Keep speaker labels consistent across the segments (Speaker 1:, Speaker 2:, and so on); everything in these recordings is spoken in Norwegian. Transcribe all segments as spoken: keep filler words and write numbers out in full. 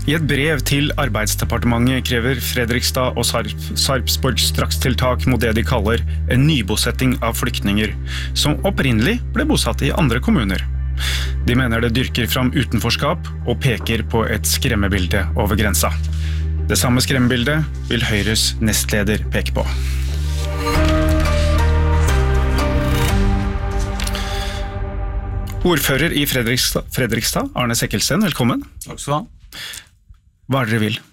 Speaker 1: I et brev til Arbeidsdepartementet krever Fredrikstad og Sarp Sarpsborg strakstiltak mot det de kaller en nybosetting av flyktninger, som opprinnelig ble bosatt i andre kommuner. De mener det dyrker fram utenforskap og peker på et skremmebilde over grensa. Det samme skremmebildet vil Høyres nestleder peke på. Ordfører i Fredrikstad, Fredrikstad, Arne Sekkelsten, velkommen.
Speaker 2: Takk skal du ha.
Speaker 1: Hva er det dere vil?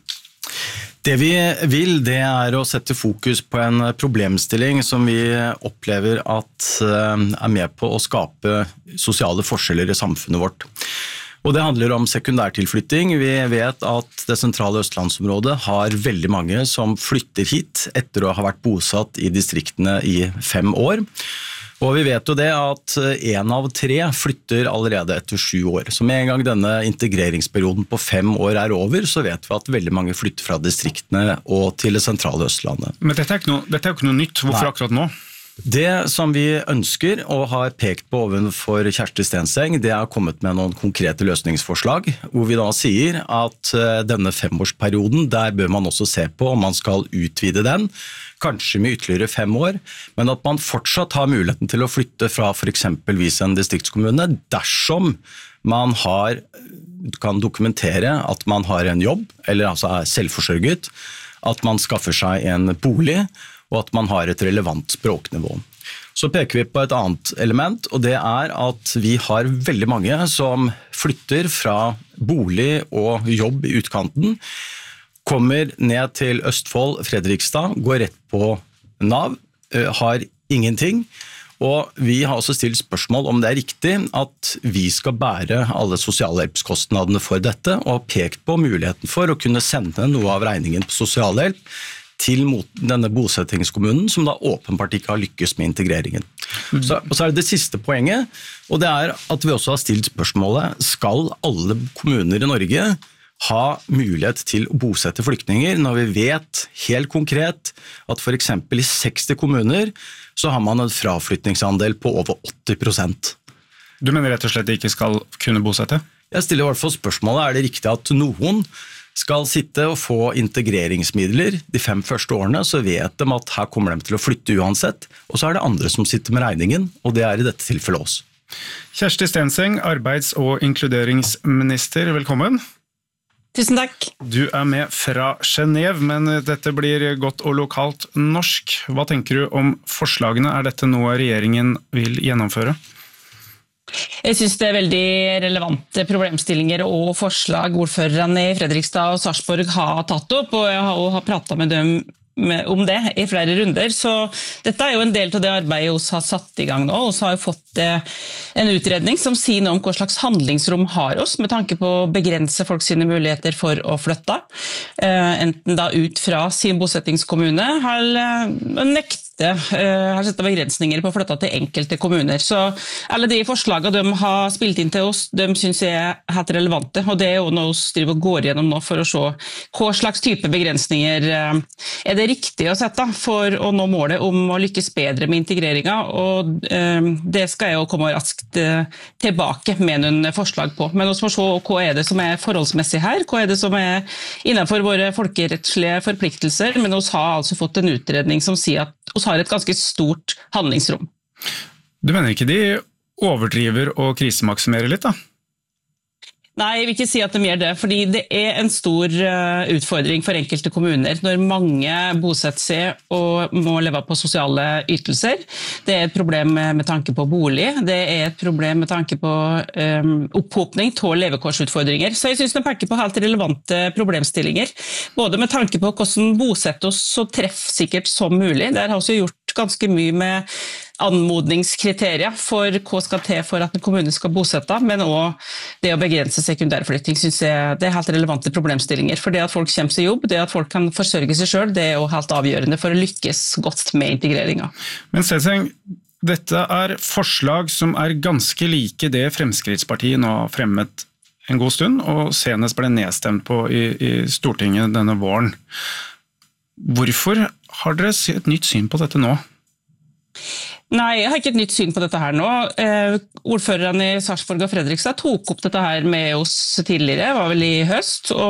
Speaker 2: Det vi vil, det er å sette fokus på en problemstilling som vi opplever at er med på å skape sosiale forskjeller i samfunnet vårt. Og det handler om sekundærtilflytting. Vi vet at det sentrale østlandsområdet har veldig mange som flytter hit etter å ha vært bosatt i distriktene i fem år. Og vi vet jo det at en av tre flytter allerede etter sju år. Så med en gang denne integreringsperioden på fem år er over, så vet vi at veldig mange flytter fra distriktene og til det sentrale Østlandet.
Speaker 1: Men dette er ikke noe, dette er ikke noe nytt. Hvorfor Nei. Akkurat nå?
Speaker 2: Det som vi ønsker og har pekt på overfor Kjersti Stenseng, det er kommet med noen konkrete løsningsforslag, hvor vi da sier at denne femårsperioden, der bør man også se på om man skal utvide den, kanskje med ytterligere fem år, men at man fortsatt har muligheten til å flytte fra for eksempelvis en distriktskommune, dersom man har, kan dokumentere at man har en jobb, eller altså er selvforsørget, at man skaffer seg en bolig, og at man har et relevant språknivå. Så peker vi på et annet element, og det er at vi har veldig mange som flytter fra bolig og jobb i utkanten, kommer ned til Østfold, Fredrikstad, går rett på Nav, har ingenting, og vi har også stilt spørsmål om det er riktig at vi skal bære alle sosialhjelpskostnadene for dette, og har pekt på muligheten for å kunne sende noe av regningen på sosialhjelp til denne bosettingskommunen, som da åpenbart ikke har lykkes med integreringen. Mm. Så, og så er det det siste poenget, og det er at vi også har stilt spørsmålet, skal alle kommuner i Norge ha mulighet til å bosette flyktninger, når vi vet helt konkret at for eksempel i seksti kommuner så har man en fraflytningsandel på over åtti prosent.
Speaker 1: Du mener rett og slett ikke skal kunne bosette?
Speaker 2: Jeg stiller i hvert fall spørsmålet, er det riktig at noen skal sitte og få integreringsmidler de fem første årene, så vet de at her kommer de til å flytte uansett, og så er det andre som sitter med regningen, og det er i dette tilfellet oss.
Speaker 1: Kjersti Stenseng, arbeids- og inkluderingsminister, velkommen.
Speaker 3: Tusen takk.
Speaker 1: Du er med fra Genève, men dette blir godt og lokalt norsk. Hva tenker du om forslagene? Er dette noe regjeringen vil gjennomføre?
Speaker 3: Jeg synes det er veldig relevante problemstillinger og forslag ordførerne i Fredrikstad og Sarpsborg har tatt opp, og jeg har, har pratet med dem om det i flere runder. Så dette er jo en del av det arbeidet vi har satt i gang nå, og så har vi fått en utredning som sier noe om hva slags handlingsrom har oss, med tanke på å begrense folk sine muligheter for å flytte, enten da ut fra sin bosettingskommune, eller nekte har sett begrensninger på å flytte til enkelte kommuner. Så alle de forslagene de har spilt inn til oss, de synes jeg er helt relevante, og det er jo noe vi driver og går gjennom nå for å se hva slags type begrensninger er det riktig å sette for å nå målet om å lykkes bedre med integreringen, og det skal jeg jo komme raskt tilbake med noen forslag på. Men vi må se hva er det som er forholdsmessig her, hva er det som er innenfor våre folkerettslige forpliktelser, men vi har altså fått en utredning som sier at vi har et ganske stort handlingsrom.
Speaker 1: Du mener ikke de overdriver og krisemaksimerer litt da?
Speaker 3: Nei, jeg vil ikke si at de gjør det, fordi det er en stor utfordring for enkelte kommuner når mange bosetter seg og må leve på sosiale ytelser. Det er et problem med tanke på bolig, det er et problem med tanke på um, opphopning til levekårsutfordringer. Så jeg synes de peker på helt relevante problemstillinger, både med tanke på hvordan bosette oss så treffsikkert som mulig. Der har vi gjort ganske mye med anmodningskriterier for hva skal til for at en kommune skal bosette, men også det å begrense sekundærflytting synes jeg det er helt relevante problemstillinger. For det at folk kommer seg jobb, det at folk kan forsørge seg selv, det er jo helt avgjørende for å lykkes godt med integreringen.
Speaker 1: Men Stenseng, dette er forslag som er ganske like det Fremskrittspartiet nå har fremmet en god stund, og senest ble nedstemt på i, i Stortinget denne våren. Hvorfor har dere et nytt syn på dette nå?
Speaker 3: Nei, jeg har ikke et nytt syn på dette her nå. Eh, ordførerne i Sarpsborg og Fredrikstad tok opp dette her med oss tidligere, var vel i høst, og